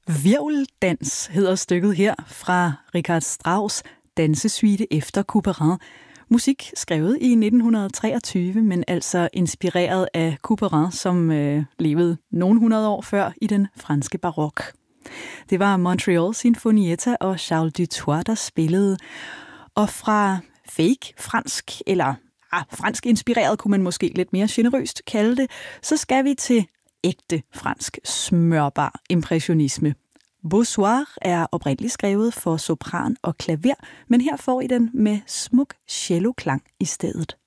Hvirveldans hedder stykket her fra Richard Strauss' dansesuite efter Couperin. Musik skrevet i 1923, men altså inspireret af Couperin, som levede nogle 100 år før i den franske barok. Det var Montreal Sinfonietta og Charles Dutoit, der spillede. Og fra fake fransk, eller fransk inspireret, kunne man måske lidt mere generøst kalde det, så skal vi til ægte fransk smørbar impressionisme. Beau Soir er oprindeligt skrevet for sopran og klaver, men her får I den med smuk celloklang i stedet.